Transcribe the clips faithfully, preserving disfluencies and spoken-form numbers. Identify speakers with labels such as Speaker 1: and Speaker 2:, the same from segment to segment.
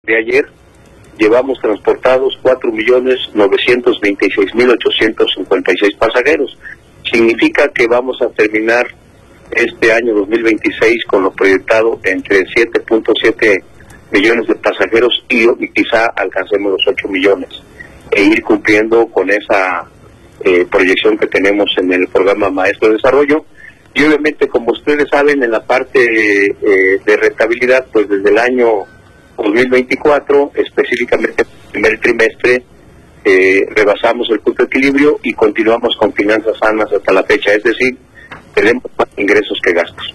Speaker 1: De ayer llevamos transportados cuatro millones novecientos veintiséis mil ochocientos cincuenta y seis pasajeros. Significa que vamos a terminar este año dos mil veintiséis con lo proyectado entre siete punto siete millones de pasajeros y, y quizá alcancemos los ocho millones e ir cumpliendo con esa eh, proyección que tenemos en el programa Maestro de Desarrollo. Y obviamente, como ustedes saben, en la parte eh, de rentabilidad, pues desde el año dos mil veinticuatro, específicamente el primer trimestre, eh, rebasamos el punto de equilibrio y continuamos con finanzas sanas hasta la fecha, es decir, tenemos más ingresos que gastos.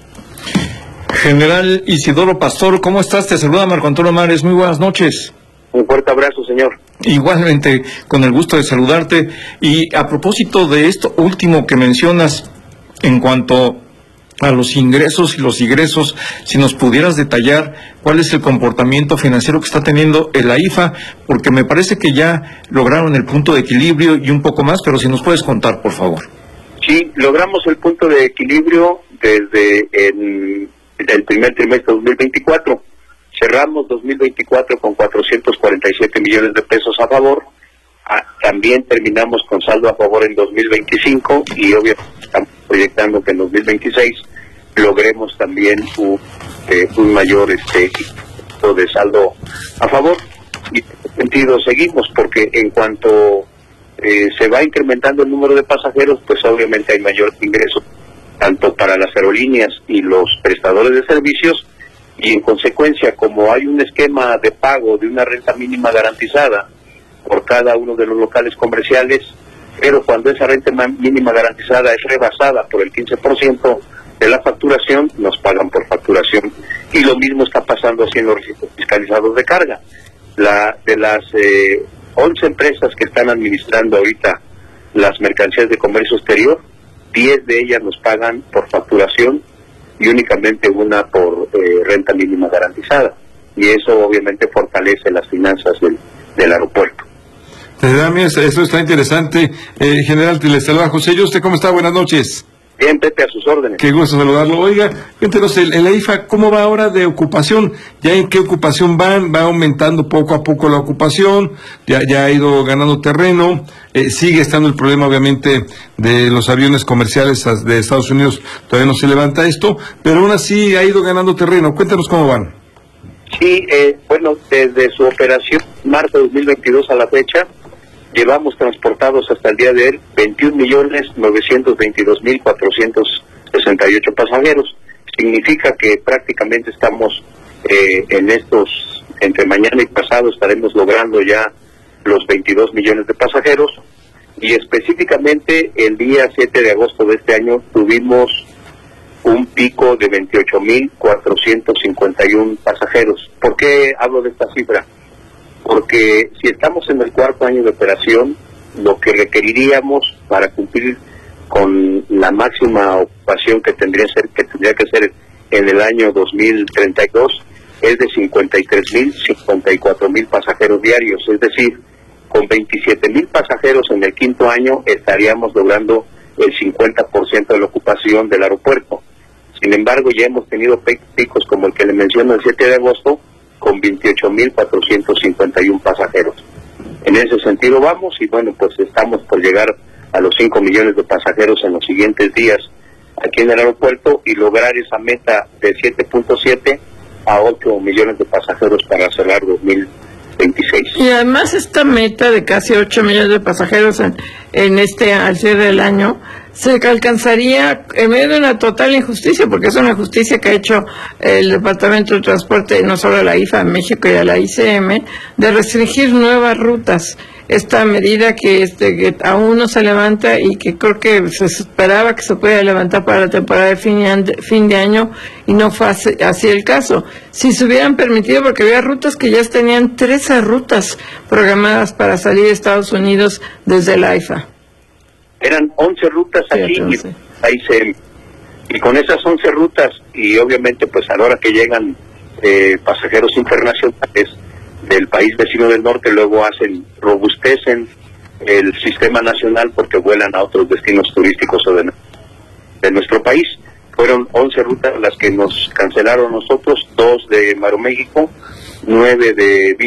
Speaker 2: General Isidoro Pastor, ¿cómo estás? Te saluda Marco Antonio Mares, muy buenas noches.
Speaker 1: Un fuerte abrazo, señor.
Speaker 2: Igualmente, con el gusto de saludarte. Y a propósito de esto último que mencionas, en cuanto a los ingresos y los egresos, si nos pudieras detallar cuál es el comportamiento financiero que está teniendo el A I F A, porque me parece que ya lograron el punto de equilibrio y un poco más, pero si nos puedes contar, por favor.
Speaker 1: Sí, logramos el punto de equilibrio desde el, el primer trimestre de dos mil veinticuatro. Cerramos dos mil veinticuatro con cuatrocientos cuarenta y siete millones de pesos a favor. Ah, también terminamos con saldo a favor en dos mil veinticinco y obviamente estamos proyectando que en dos mil veintiséis logremos también un, eh, un mayor este de saldo a favor. Y en ese sentido seguimos, porque en cuanto eh, se va incrementando el número de pasajeros, pues obviamente hay mayor ingreso tanto para las aerolíneas y los prestadores de servicios, y en consecuencia, como hay un esquema de pago de una renta mínima garantizada por cada uno de los locales comerciales, pero cuando esa renta mínima garantizada es rebasada por el quince por ciento de la facturación, nos pagan por facturación. Y lo mismo está pasando así en los registros fiscalizados de carga. La de las eh, once empresas que están administrando ahorita las mercancías de comercio exterior, diez de ellas nos pagan por facturación y únicamente una por eh, renta mínima garantizada. Y eso obviamente fortalece las finanzas del, del aeropuerto.
Speaker 2: Eso está interesante. Eh, general, te le saluda José. ¿Y usted cómo está? Buenas noches.
Speaker 1: Bien, Pepe, a sus órdenes.
Speaker 2: Qué gusto saludarlo. Oiga, cuéntenos, el, el A I F A, ¿cómo va ahora de ocupación? ¿Ya en qué ocupación van? ¿Va aumentando poco a poco la ocupación? ¿Ya, ya ha ido ganando terreno? Eh, sigue estando el problema, obviamente, de los aviones comerciales de Estados Unidos. Todavía no se levanta esto, pero aún así ha ido ganando terreno. Cuéntanos cómo van.
Speaker 1: Sí, eh, bueno, desde su operación, marzo de dos mil veintidós a la fecha, llevamos transportados hasta el día de hoy veintiún millones novecientos veintidós mil cuatrocientos sesenta y ocho pasajeros. Significa que prácticamente estamos eh, en estos, entre mañana y pasado estaremos logrando ya los veintidós millones de pasajeros, y específicamente el día siete de agosto de este año tuvimos un pico de veintiocho mil cuatrocientos cincuenta y uno pasajeros. ¿Por qué hablo de esta cifra? Porque si estamos en el cuarto año de operación, lo que requeriríamos para cumplir con la máxima ocupación que tendría ser que tendría que ser en el año dos mil treinta y dos es de cincuenta y tres mil, cincuenta y cuatro mil pasajeros diarios. Es decir, con veintisiete mil pasajeros en el quinto año estaríamos logrando el cincuenta por ciento de la ocupación del aeropuerto. Sin embargo, ya hemos tenido picos como el que le menciono el siete de agosto, con veintiocho mil cuatrocientos cincuenta y uno pasajeros. En ese sentido vamos, y bueno, pues estamos por llegar a los cinco millones de pasajeros en los siguientes días aquí en el aeropuerto y lograr esa meta de siete punto siete a ocho millones de pasajeros para cerrar dos mil veintiséis.
Speaker 3: Y además esta meta de casi ocho millones de pasajeros en, en este al cierre del año se alcanzaría en medio de una total injusticia, porque es una justicia que ha hecho el Departamento de Transporte, no solo a la I F A en México y a la I C M, de restringir nuevas rutas. Esta medida que, este, que aún no se levanta y que creo que se esperaba que se pudiera levantar para la temporada de fin de, fin de año, y no fue así, así el caso. Si se hubieran permitido, porque había rutas que ya tenían trece rutas programadas para salir de Estados Unidos desde la I F A.
Speaker 1: Eran once rutas aquí sí, y la I C M. Y con esas once rutas, y obviamente pues a la hora que llegan eh, pasajeros internacionales del país vecino del norte, luego hacen, robustecen el sistema nacional porque vuelan a otros destinos turísticos de, de nuestro país. Fueron once rutas las que nos cancelaron nosotros, dos de Aeroméxico nueve de